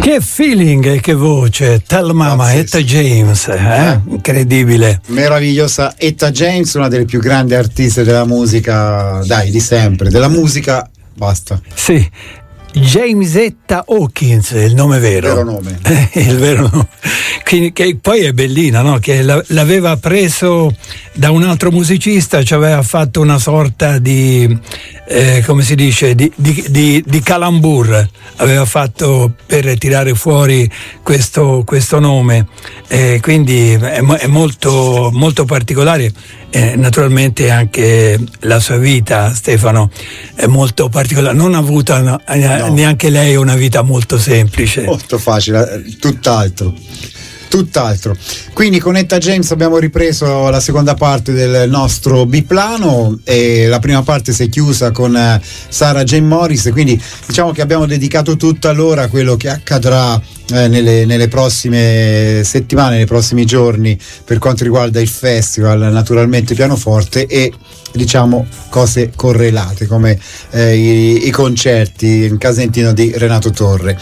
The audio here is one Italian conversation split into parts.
Che feeling e che voce, Tell Mama, Etta James, incredibile. Meravigliosa Etta James, una delle più grandi artiste della musica, di sempre, della musica, basta. Sì. James Etta Hawkins è il nome vero. Il vero nome. Il vero nome. Che poi è bellina, no? Che l'aveva preso da un altro musicista, ci aveva fatto una sorta di come si dice, di calembour, aveva fatto per tirare fuori questo nome, quindi è molto, molto particolare. Naturalmente anche la sua vita, Stefano, è molto particolare, non ha avuto neanche lei una vita molto semplice, molto facile, tutt'altro. Quindi con Etta James abbiamo ripreso la seconda parte del nostro biplano e la prima parte si è chiusa con Sarah Jane Morris, quindi diciamo che abbiamo dedicato tutta l'ora a quello che accadrà nelle prossime settimane, nei prossimi giorni per quanto riguarda il festival, naturalmente pianoforte e diciamo cose correlate come i concerti in Casentino di Renato Torre.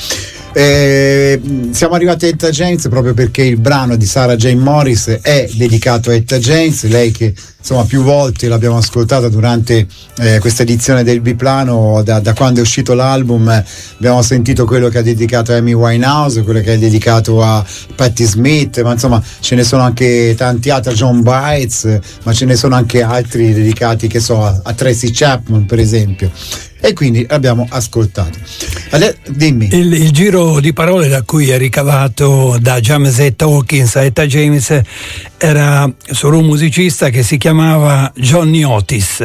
Siamo arrivati a Etta James proprio perché il brano di Sarah Jane Morris è dedicato a Etta James, lei che insomma più volte l'abbiamo ascoltata durante questa edizione del biplano, da quando è uscito l'album abbiamo sentito quello che ha dedicato a Amy Winehouse, quello che ha dedicato a Patti Smith, ma insomma ce ne sono anche tanti altri, a John Baez, ma ce ne sono anche altri dedicati, che so, a Tracy Chapman per esempio. E quindi l'abbiamo ascoltato. Dimmi. Il giro di parole da cui è ricavato da James Etta Hawkins a Etta James era solo un musicista che si chiamava Johnny Otis,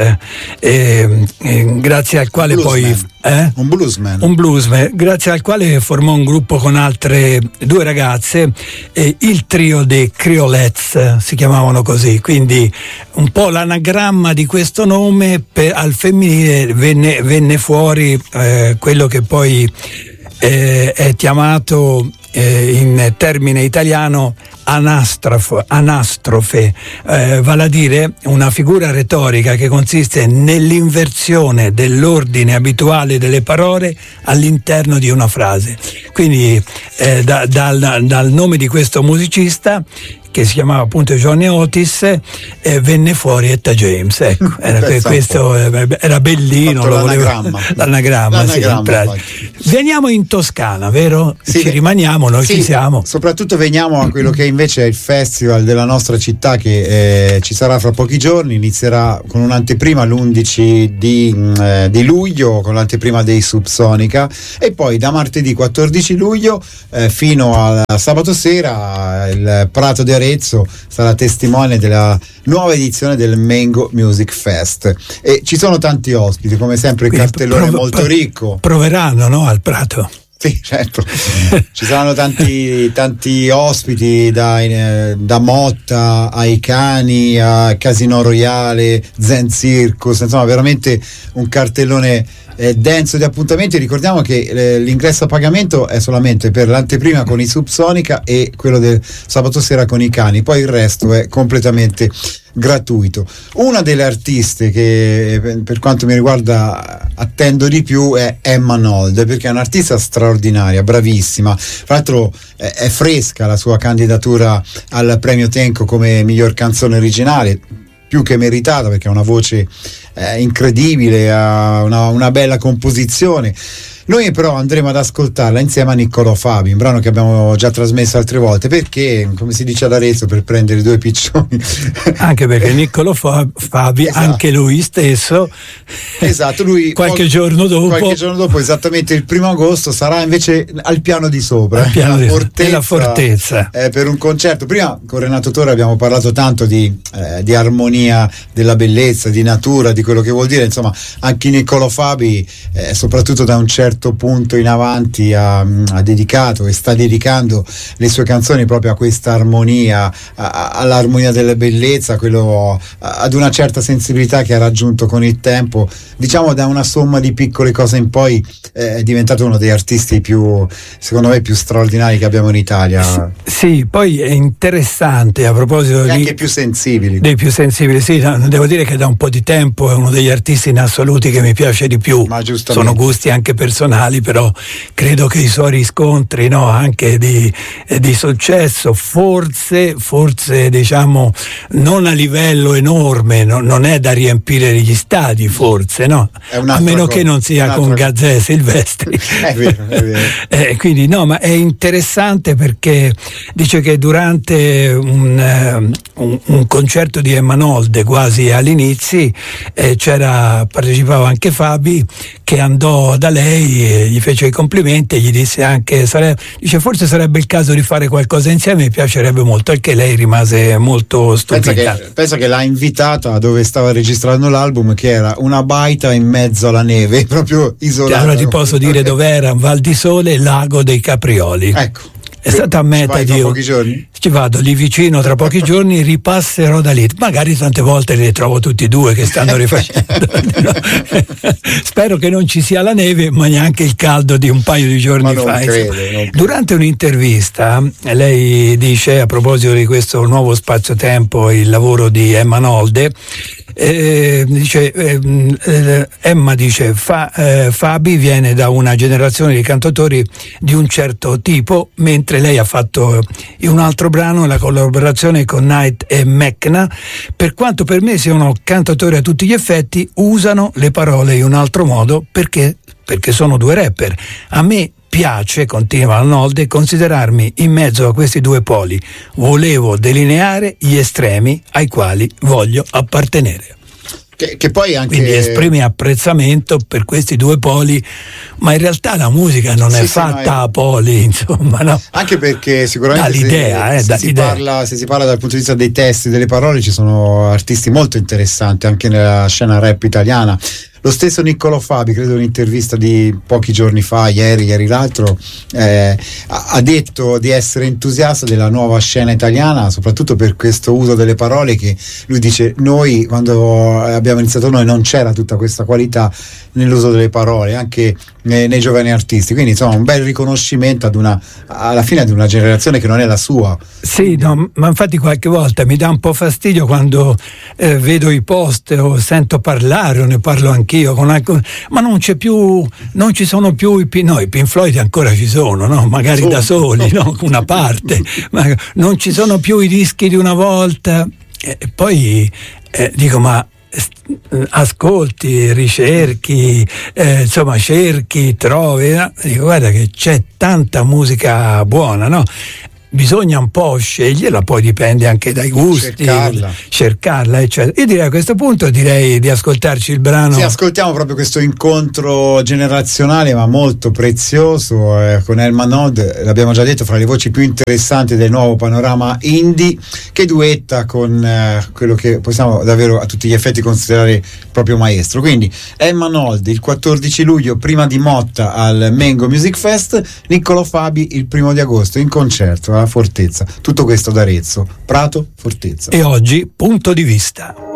grazie al quale un bluesman, grazie al quale formò un gruppo con altre due ragazze, il trio dei Creolettes si chiamavano così, quindi un po' l'anagramma di questo nome al femminile venne fuori quello che poi è chiamato in termine italiano anastrofe, vale a dire una figura retorica che consiste nell'inversione dell'ordine abituale delle parole all'interno di una frase. Quindi dal nome di questo musicista, che si chiamava appunto Johnny Otis, venne fuori Etta James, ecco. Questo era bellino, l'anagramma sì, veniamo in Toscana, vero? Sì, ci rimaniamo, noi ci siamo. Soprattutto veniamo a quello che invece è il festival della nostra città, che ci sarà fra pochi giorni, inizierà con un'anteprima l'11 di luglio, con l'anteprima dei Subsonica, e poi da martedì 14 luglio fino al sabato sera il Prato di Arezzo sarà testimone della nuova edizione del Mango Music Fest e ci sono tanti ospiti, come sempre il cartellone è molto ricco. Proveranno, no, al Prato? Sì, certo. Ci saranno tanti ospiti, da Motta ai Cani a Casino Royale, Zen Circus, insomma veramente un cartellone denso di appuntamenti. Ricordiamo che l'ingresso a pagamento è solamente per l'anteprima con i Subsonica e quello del sabato sera con i Cani, poi il resto è completamente gratuito. Una delle artiste che per quanto mi riguarda attendo di più è Emma Nold, perché è un'artista straordinaria, bravissima, tra l'altro è fresca la sua candidatura al premio Tenco come miglior canzone originale, più che meritata perché ha una voce incredibile, ha una bella composizione. Noi però andremo ad ascoltarla insieme a Niccolò Fabi, un brano che abbiamo già trasmesso altre volte, perché, come si dice ad Arezzo, per prendere due piccioni. Anche perché Niccolò Fabi, esatto, anche lui stesso, esatto, lui qualche giorno dopo, esattamente il 1 agosto, sarà invece al piano di sopra, nella fortezza, per un concerto. Prima con Renato Torre abbiamo parlato tanto di armonia della bellezza, di natura, di quello che vuol dire, insomma anche Niccolò Fabi, soprattutto da un certo punto in avanti ha dedicato e sta dedicando le sue canzoni proprio a questa armonia, all'armonia della bellezza, ad una certa sensibilità che ha raggiunto con il tempo, diciamo da una somma di piccole cose in poi è diventato uno degli artisti più, secondo me, più straordinari che abbiamo in Italia. Sì, poi è interessante a proposito e anche più sensibili. Dei più sensibili, sì, devo dire che da un po' di tempo è uno degli artisti in assoluti che mi piace di più. Ma sono gusti anche personali. personali, però credo che i suoi riscontri, no, anche di successo, forse diciamo non a livello enorme, non è da riempire gli stadi, forse, no? A meno che non sia con Gazzè e Silvestri. È vero. Quindi no, ma è interessante perché dice che durante un concerto di Emma Nolde, quasi all'inizio, partecipava anche Fabi, che andò da lei e gli fece i complimenti e gli disse anche dice forse sarebbe il caso di fare qualcosa insieme, mi piacerebbe molto, anche lei rimase molto stupita. Pensa che l'ha invitata dove stava registrando l'album, che era una baita in mezzo alla neve, proprio isolata. Allora ti posso dire dov'era: Val di Sole, Lago dei Caprioli. Ecco. È stata a meta di di pochi giorni? Ci vado lì vicino tra pochi giorni, ripasserò da lì, magari tante volte li trovo tutti e due che stanno rifacendo. No. Spero che non ci sia la neve, ma neanche il caldo di un paio di giorni fa. Durante un'intervista lei dice, a proposito di questo nuovo spazio-tempo, il lavoro di Emma Nolde, Emma dice Fabi viene da una generazione di cantautori di un certo tipo, mentre lei ha fatto in un altro brano la collaborazione con Knight e Mecna. Per quanto per me siano cantautori a tutti gli effetti, usano le parole in un altro modo perché sono due rapper. A me piace, continua Nolde, considerarmi in mezzo a questi due poli. Volevo delineare gli estremi ai quali voglio appartenere. Che poi anche... Quindi esprime apprezzamento per questi due poli, ma in realtà la musica non è fatta a poli, insomma, no? Anche perché sicuramente dall'idea, se si parla dal punto di vista dei testi, delle parole, ci sono artisti molto interessanti anche nella scena rap italiana. Lo stesso Niccolò Fabi, credo in un'intervista di pochi giorni fa, ieri l'altro, ha detto di essere entusiasta della nuova scena italiana, soprattutto per questo uso delle parole, che lui dice, noi quando abbiamo iniziato noi non c'era tutta questa qualità nell'uso delle parole, anche nei giovani artisti, quindi insomma un bel riconoscimento alla fine ad una generazione che non è la sua. Sì, no, ma infatti qualche volta mi dà un po' fastidio quando vedo i post o sento parlare, o ne parlo anch'io ma non ci sono più i Pink Floyd ancora ci sono, no? Magari da soli, no? Una parte, ma non ci sono più i dischi di una volta, e poi dico, ma ascolti, ricerchi, insomma cerchi, trovi, no? Dico, guarda che c'è tanta musica buona, no? Bisogna un po' sceglierla, poi dipende anche dai gusti, cercarla, eccetera. Io direi a questo punto di ascoltarci il brano. Sì, ascoltiamo proprio questo incontro generazionale ma molto prezioso con Emma Nolde, l'abbiamo già detto, fra le voci più interessanti del nuovo panorama indie, che duetta con quello che possiamo davvero a tutti gli effetti considerare il proprio maestro. Quindi Emma Nolde il 14 luglio prima di Motta al Mango Music Fest, Niccolò Fabi il 1 di agosto in concerto Fortezza. Tutto questo da Arezzo, Prato, Fortezza. E oggi punto di vista.